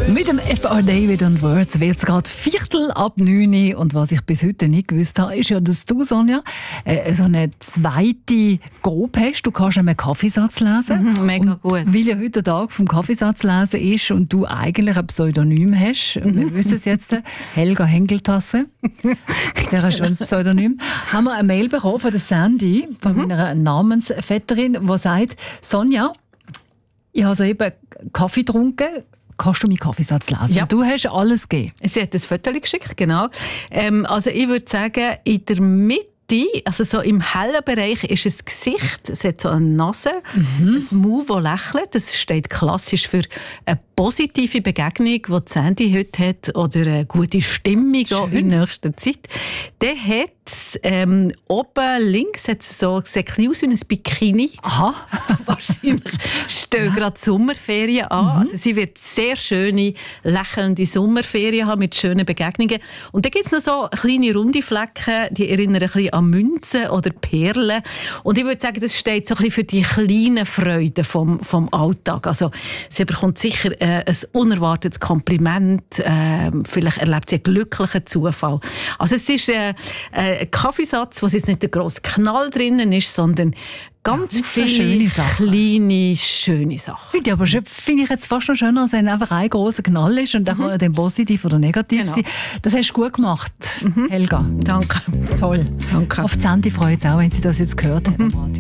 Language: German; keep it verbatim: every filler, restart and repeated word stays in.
Mit dem F R David und Words wird es gerade Viertel ab neun. Und was ich bis heute nicht gewusst habe, ist ja, dass du, Sonja, äh, so eine zweite Gabe hast. Du kannst einen Kaffeesatz lesen. Mhm, mega und gut. Weil ja heute der Tag vom Kaffeesatz lesen ist und du eigentlich ein Pseudonym hast, mhm. wir wissen es jetzt, Helga Hengeltasse, sehr ein schönes Pseudonym, haben wir eine Mail bekommen von der Sandy, von mhm. meiner Namensvetterin, die sagt, Sonja, ich habe soeben Kaffee getrunken, kannst du meinen Kaffeesatz lesen? Ja. Du hast alles gegeben. Sie hat ein Foto geschickt, genau. Ähm, also ich würde sagen, in der Mitte, also so im hellen Bereich, ist ein Gesicht, es hat so eine Nase, mhm. ein Maul, das lächelt. Das steht klassisch für eine positive Begegnung, die Sandy heute hat, oder eine gute Stimmung in nächster Zeit. Der hat ähm, oben links hat es so, sieht ein aus wie ein Bikini. Aha. Wahrscheinlich stehen ja. gerade Sommerferien an. Mhm. Also sie wird sehr schöne, lächelnde Sommerferien haben mit schönen Begegnungen. Und dann gibt es noch so kleine runde Flecken, die erinnern ein bisschen an Münzen oder Perlen. Und ich würde sagen, das steht so ein bisschen für die kleinen Freuden vom, vom Alltag. Also sie bekommt sicher äh, ein unerwartetes Kompliment. Äh, vielleicht erlebt sie einen glücklichen Zufall. Also es ist äh, äh, ein Kaffeesatz, wo jetzt nicht der grosse Knall drinnen ist, sondern ganz ja, viele schöne kleine, schöne Sachen. Finde ich aber finde ich jetzt fast noch schöner, als wenn einfach ein grosser Knall ist und dann mhm. kann er dann positiv oder negativ genau. sein. Das hast du gut gemacht, mhm. Helga. Danke. Toll. Danke. Auf die Sandy freut es auch, wenn sie das jetzt gehört mhm. hat.